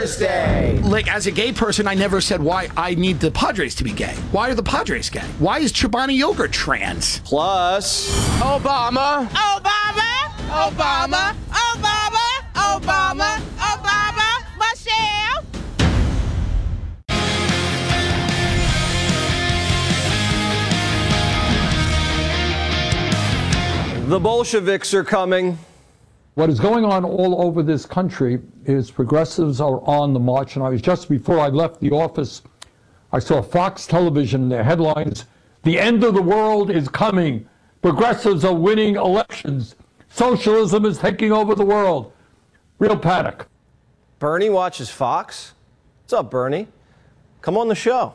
Thursday. Like, as a gay person, I never said why I need the Padres to be gay. Why are the Padres gay? Why is Chobani Yogurt trans? Plus, Obama. Obama. Obama. Obama. Obama. Obama. Michelle. the Bolsheviks are coming. What is going on all over this country is progressives are on the march. And I was just before I left the office, I saw Fox Television, their headlines, "The end of the world is coming. Progressives are winning elections. Socialism is taking over the world." Real panic. Bernie watches Fox. What's up, Bernie? Come on the show.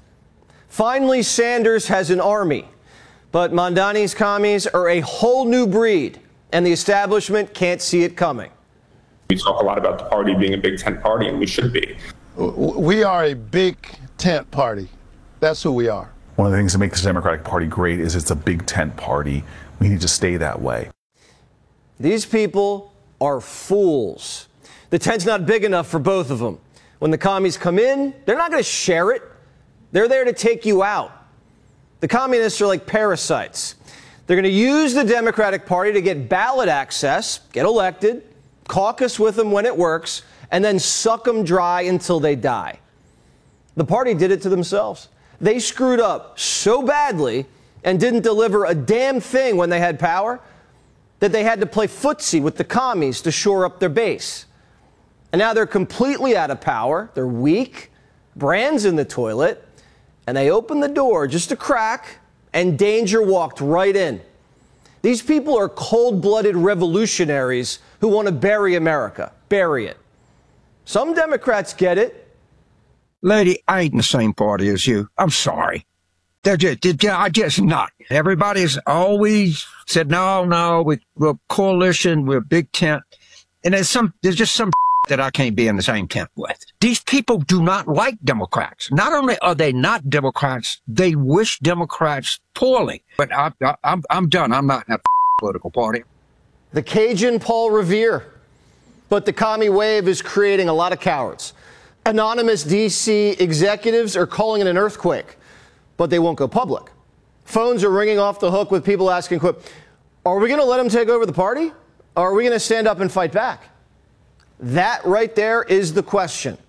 Finally, Sanders has an army. But Mondani's commies are a whole new breed, and the establishment can't see it coming. We talk a lot about the party being a big tent party, and we should be. We are a big tent party. That's who we are. One of the things that makes the Democratic Party great is it's a big tent party. We need to stay that way. These people are fools. The tent's not big enough for both of them. When the commies come in, they're not going to share it. They're there to take you out. The communists are like parasites. They're going to use the Democratic Party to get ballot access, get elected, caucus with them when it works, and then suck them dry until they die. The party did it to themselves. They screwed up so badly and didn't deliver a damn thing when they had power that they had to play footsie with the commies to shore up their base. And now they're completely out of power. They're weak. Brand's in the toilet. And they opened the door just a crack, and danger walked right in. These people are cold-blooded revolutionaries who want to bury America. Bury it. Some Democrats get it. Lady, I ain't in the same party as you. I'm sorry. I just not. Everybody's always said, no, we're a coalition, we're a big tent. And there's just some that I can't be in the same tent with. These people do not like Democrats. Not only are they not Democrats, they wish Democrats poorly. But I'm done. I'm not in a political party. The Cajun Paul Revere. But the commie wave is creating a lot of cowards. Anonymous D.C. executives are calling it an earthquake, but they won't go public. Phones are ringing off the hook with people asking, are we going to let them take over the party? Or are we going to stand up and fight back? That right there is the question.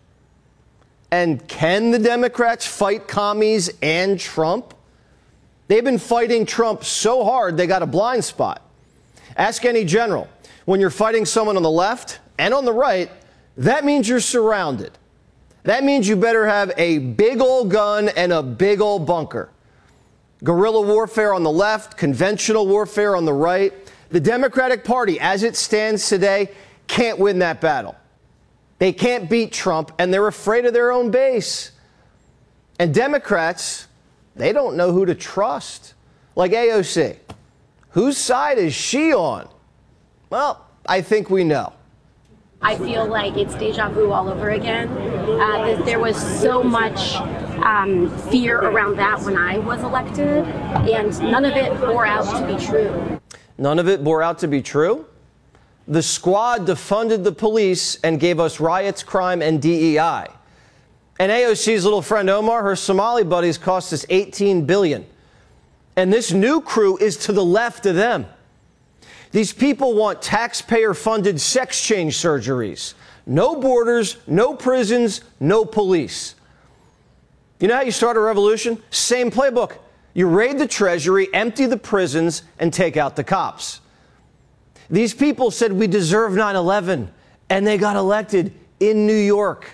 And can the Democrats fight commies and Trump? They've been fighting Trump so hard they got a blind spot. Ask any general. When you're fighting someone on the left and on the right, that means you're surrounded. That means you better have a big old gun and a big old bunker. Guerrilla warfare on the left, conventional warfare on the right. The Democratic Party, as it stands today, can't win that battle. They can't beat Trump, and they're afraid of their own base. And Democrats, they don't know who to trust. Like AOC. Whose side is she on? Well, I think we know. I feel like it's deja vu all over again. There was so much fear around that when I was elected, and none of it bore out to be true. None of it bore out to be true? The squad defunded the police and gave us riots, crime, and DEI. And AOC's little friend Omar, her Somali buddies, cost us $18 billion. And this new crew is to the left of them. These people want taxpayer-funded sex change surgeries. No borders, no prisons, no police. You know how you start a revolution? Same playbook. You raid the Treasury, empty the prisons, and take out the cops. These people said we deserve 9/11, and they got elected in New York.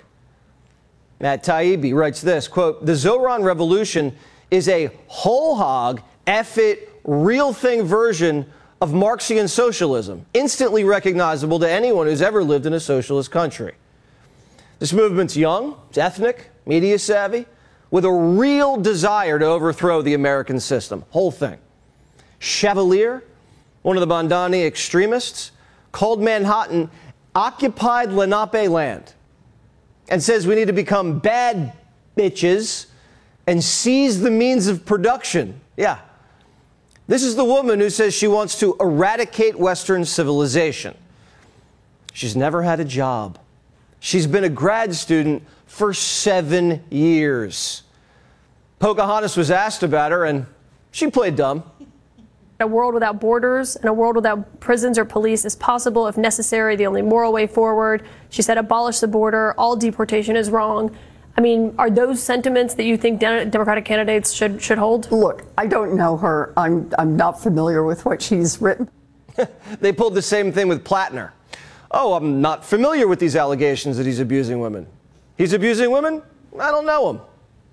Matt Taibbi writes this, quote, "The Zoran Revolution is a whole hog, F-it, real thing version of Marxian socialism, instantly recognizable to anyone who's ever lived in a socialist country." This movement's young, it's ethnic, media savvy, with a real desire to overthrow the American system. Whole thing. Chevalier, one of the Mondani extremists, called Manhattan occupied Lenape land and says we need to become bad bitches and seize the means of production. Yeah. This is the woman who says she wants to eradicate Western civilization. She's never had a job. She's been a grad student for 7 years. Pocahontas was asked about her, and she played dumb. A world without borders and a world without prisons or police is possible if necessary, the only moral way forward. She said, abolish the border, all deportation is wrong. I mean, are those sentiments that you think Democratic candidates should hold? Look, I don't know her. I'm not familiar with what she's written. They pulled the same thing with Plattner. Oh, I'm not familiar with these allegations that he's abusing women. He's abusing women? I don't know him.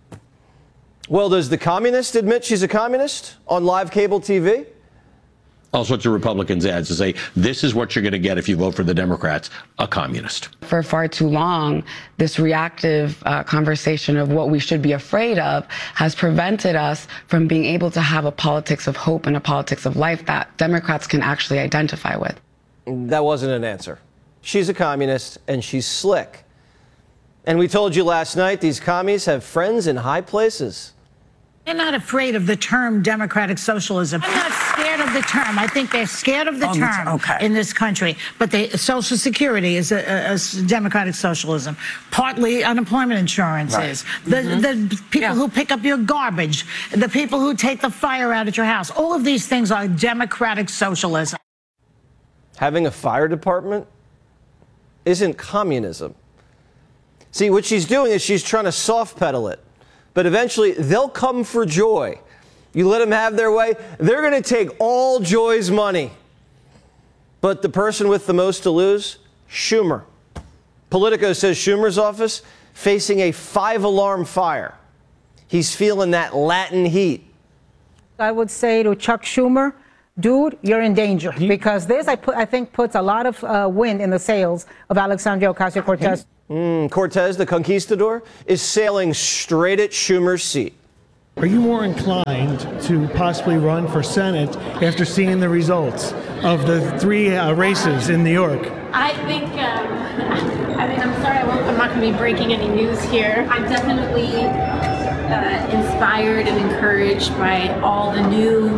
Well, does the communist admit she's a communist on live cable TV? All sorts of Republicans ads to say, this is what you're going to get if you vote for the Democrats, a communist. For far too long, this reactive conversation of what we should be afraid of has prevented us from being able to have a politics of hope and a politics of life that Democrats can actually identify with. That wasn't an answer. She's a communist, and she's slick. And we told you last night, these commies have friends in high places. They're not afraid of the term democratic socialism. I'm not scared of the term. I think they're scared of the term in this country. But Social Security is a democratic socialism. Partly unemployment insurance is. The people who pick up your garbage, the people who take the fire out at your house, all of these things are democratic socialism. Having a fire department isn't communism. See, what she's doing is she's trying to soft pedal it. But eventually, they'll come for Joy. You let them have their way, they're going to take all Joy's money. But the person with the most to lose? Schumer. Politico says Schumer's office facing a 5-alarm fire. He's feeling that Latin heat. I would say to Chuck Schumer, dude, you're in danger. Because this, I think, puts a lot of wind in the sails of Alexandria Ocasio-Cortez. Cortez, the conquistador, is sailing straight at Schumer's seat. Are you more inclined to possibly run for Senate after seeing the results of the 3 races in New York? I think, I'm sorry, I'm not going to be breaking any news here. I'm definitely inspired and encouraged by all the new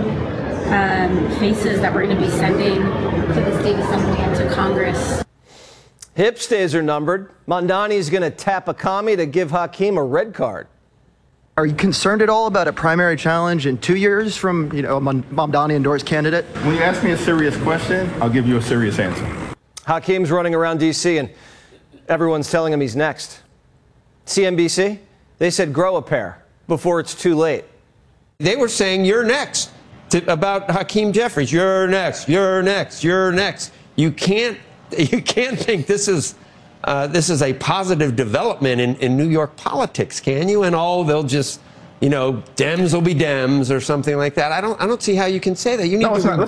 faces that we're going to be sending to the State Assembly and to Congress. Hip's days are numbered. Mamdani is going to tap a commie to give Hakeem a red card. Are you concerned at all about a primary challenge in 2 years from, Mamdani endorsed candidate? When you ask me a serious question, I'll give you a serious answer. Hakeem's running around D.C. and everyone's telling him he's next. CNBC, they said grow a pair before it's too late. They were saying you're next about Hakeem Jeffries. You're next. You're next. You're next. You can't think this is a positive development in New York politics, can you? And they'll just, Dems will be Dems or something like that. I don't see how you can say that. You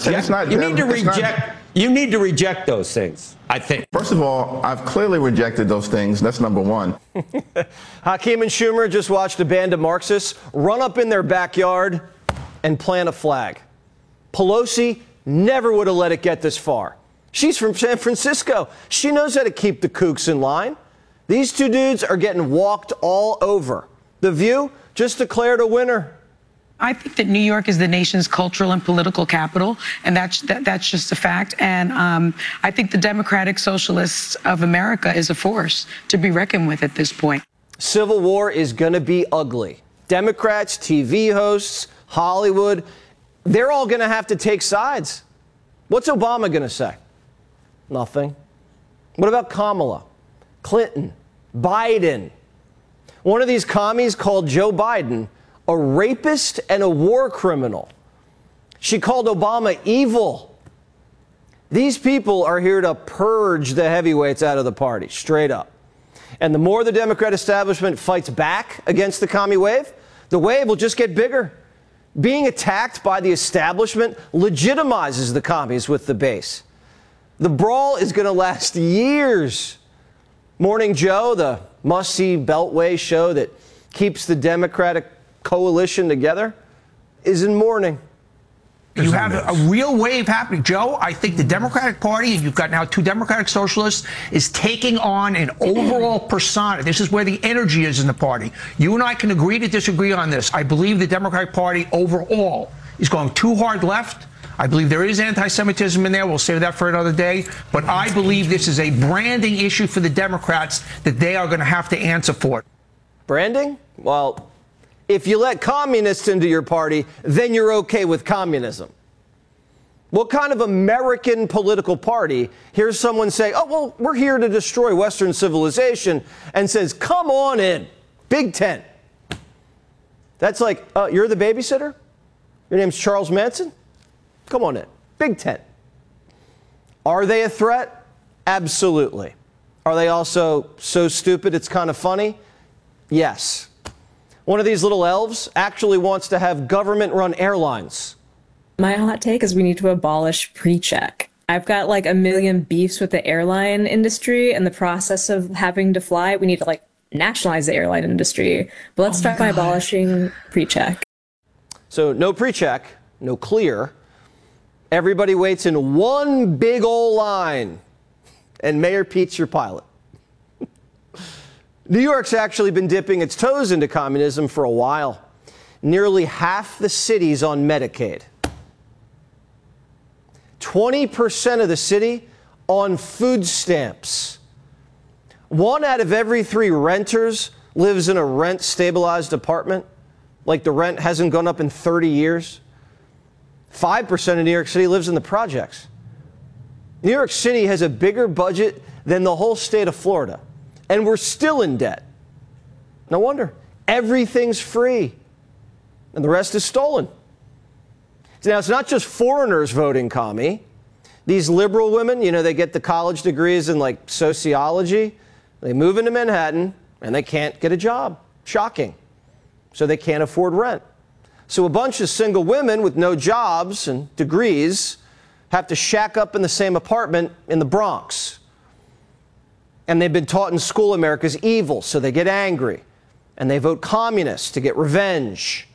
need to reject those things, I think. First of all, I've clearly rejected those things. That's number one. Hakeem and Schumer just watched a band of Marxists run up in their backyard and plant a flag. Pelosi never would have let it get this far. She's from San Francisco. She knows how to keep the kooks in line. These 2 dudes are getting walked all over. The View just declared a winner. I think that New York is the nation's cultural and political capital, and that's just a fact. And I think the Democratic Socialists of America is a force to be reckoned with at this point. Civil war is going to be ugly. Democrats, TV hosts, Hollywood, they're all going to have to take sides. What's Obama going to say? Nothing. What about Kamala, Clinton, Biden? One of these commies called Joe Biden a rapist and a war criminal. She called Obama evil. These people are here to purge the heavyweights out of the party, straight up. And the more the Democrat establishment fights back against the commie wave, the wave will just get bigger. Being attacked by the establishment legitimizes the commies with the base. The brawl is going to last years. Morning Joe, the must-see Beltway show that keeps the Democratic coalition together, is in mourning. You have a real wave happening. Joe, I think the Democratic Party, and you've got now 2 Democratic Socialists, is taking on an overall persona. This is where the energy is in the party. You and I can agree to disagree on this. I believe the Democratic Party overall is going too hard left. I believe there is anti-Semitism in there. We'll save that for another day. But I believe this is a branding issue for the Democrats that they are going to have to answer for. Branding? Well, if you let communists into your party, then you're okay with communism. What kind of American political party hears someone say, oh, well, we're here to destroy Western civilization, and says, come on in, Big Tent? That's like, you're the babysitter? Your name's Charles Manson? Come on in, Big Tent. Are they a threat? Absolutely. Are they also so stupid it's kind of funny? Yes. One of these little elves actually wants to have government-run airlines. My hot take is we need to abolish pre-check. I've got like a million beefs with the airline industry and the process of having to fly. We need to like nationalize the airline industry. But let's start by abolishing pre-check. So no pre-check, no clear. Everybody waits in one big old line. And Mayor Pete's your pilot. New York's actually been dipping its toes into communism for a while. Nearly half the city's on Medicaid. 20% of the city on food stamps. 1 out of every 3 renters lives in a rent-stabilized apartment, like the rent hasn't gone up in 30 years. 5% of New York City lives in the projects. New York City has a bigger budget than the whole state of Florida, and we're still in debt. No wonder. Everything's free, and the rest is stolen. Now, it's not just foreigners voting commie. These liberal women, you know, they get the college degrees in, like, sociology. They move into Manhattan, and they can't get a job. Shocking. So they can't afford rent. So a bunch of single women with no jobs and degrees have to shack up in the same apartment in the Bronx. And they've been taught in school America's evil, so they get angry. And they vote communist to get revenge.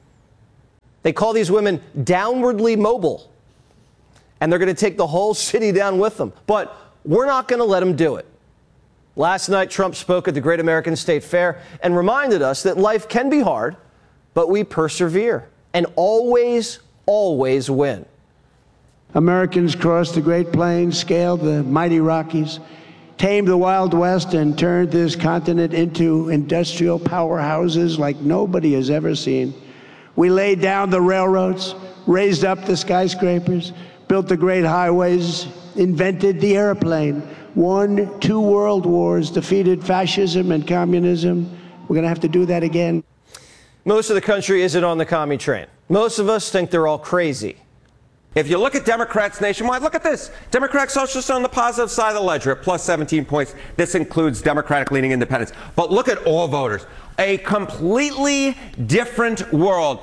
They call these women downwardly mobile. And they're going to take the whole city down with them. But we're not going to let them do it. Last night, Trump spoke at the Great American State Fair and reminded us that life can be hard, but we persevere and always, always win. Americans crossed the Great Plains, scaled the mighty Rockies, tamed the Wild West, and turned this continent into industrial powerhouses like nobody has ever seen. We laid down the railroads, raised up the skyscrapers, built the great highways, invented the airplane, won 2 world wars, defeated fascism and communism. We're going to have to do that again. Most of the country isn't on the commie train. Most of us think they're all crazy. If you look at Democrats nationwide, look at this. Democratic Socialists are on the positive side of the ledger at plus 17 points. This includes Democratic-leaning independents. But look at all voters. A completely different world.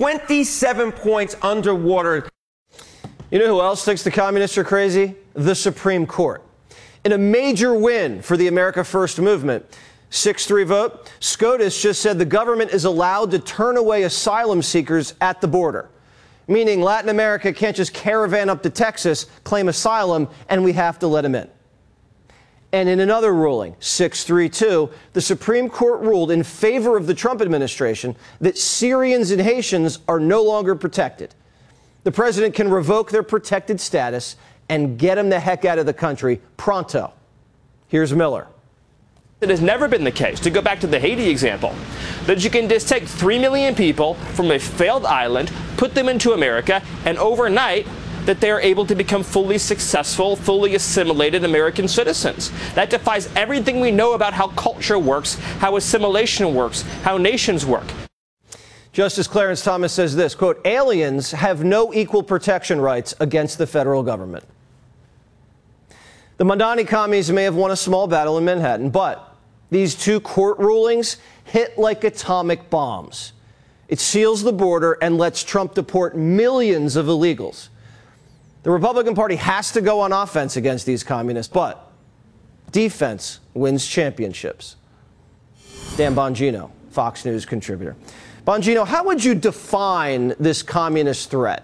27 points underwater. You know who else thinks the communists are crazy? The Supreme Court. In a major win for the America First movement, 6-3 vote, SCOTUS just said the government is allowed to turn away asylum seekers at the border. Meaning Latin America can't just caravan up to Texas, claim asylum, and we have to let them in. And in another ruling, 6-3-2, the Supreme Court ruled in favor of the Trump administration that Syrians and Haitians are no longer protected. The president can revoke their protected status and get them the heck out of the country pronto. Here's Miller. It has never been the case, to go back to the Haiti example, that you can just take 3 million people from a failed island, put them into America, and overnight that they are able to become fully successful, fully assimilated American citizens. That defies everything we know about how culture works, how assimilation works, how nations work. Justice Clarence Thomas says this, quote, aliens have no equal protection rights against the federal government. The Mamdani commies may have won a small battle in Manhattan, but these 2 court rulings hit like atomic bombs. It seals the border and lets Trump deport millions of illegals. The Republican Party has to go on offense against these communists, but defense wins championships. Dan Bongino, Fox News contributor. Bongino, how would you define this communist threat?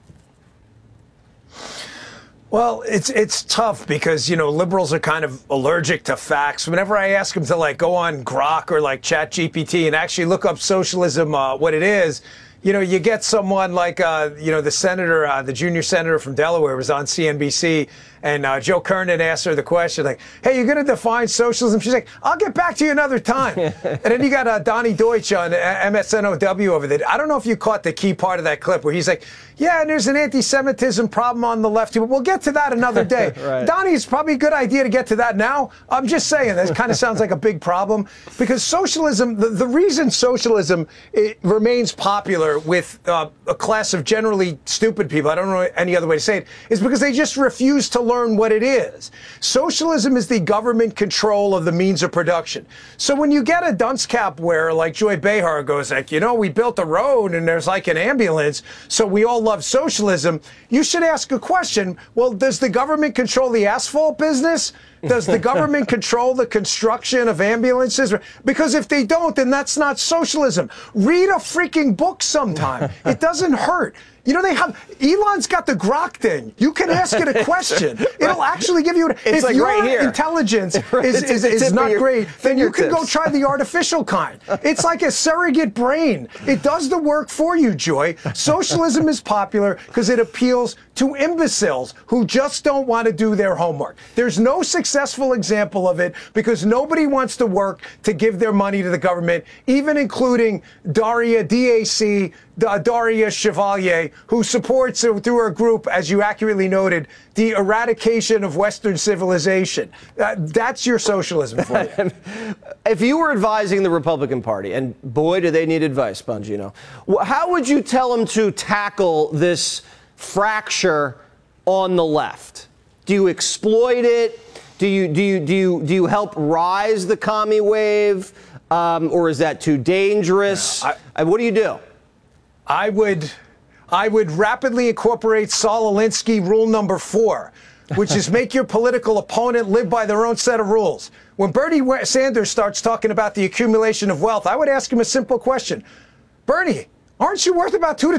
Well, it's tough because, you know, liberals are kind of allergic to facts. Whenever I ask them to, like, go on Grok or, like, ChatGPT and actually look up socialism, what it is, you get someone like, the senator, the junior senator from Delaware was on CNBC, and Joe Kernan asked her the question, like, hey, you're going to define socialism? She's like, I'll get back to you another time. And then you got Donnie Deutsch on MSNOW over there. I don't know if you caught the key part of that clip where he's like, yeah, and there's an anti-Semitism problem on the left. We'll get to that another day. Right. Donnie, it's probably a good idea to get to that now. I'm just saying, that kind of sounds like a big problem, because socialism, the reason socialism remains popular with a class of generally stupid people, I don't know any other way to say it, is because they just refuse to learn what it is. Socialism is the government control of the means of production. So when you get a dunce cap wearer like Joy Behar goes like, we built a road and there's like an ambulance, so we all love socialism, you should ask a question. Well, does the government control the asphalt business? Does the government control the construction of ambulances? Because if they don't, then that's not socialism. Read a freaking book sometime. It doesn't hurt. Elon's got the Grok thing. You can ask it a question. It'll actually give you, if like your intelligence is not great, then you can go try the artificial kind. It's like a surrogate brain. It does the work for you, Joy. Socialism is popular because it appeals to imbeciles who just don't want to do their homework. There's no successful example of it because nobody wants to work to give their money to the government, even including Daria Chevalier, who supports through her group, as you accurately noted, the eradication of Western civilization. That's your socialism for you. If you were advising the Republican Party, and boy, do they need advice, Bongino, how would you tell them to tackle this fracture on the left? Do you exploit it? Do you help rise the commie wave, or is that too dangerous? What do you do? I would rapidly incorporate Saul Alinsky rule number 4, which is make your political opponent live by their own set of rules. When Bernie Sanders starts talking about the accumulation of wealth, I would ask him a simple question. Bernie, aren't you worth about $2 to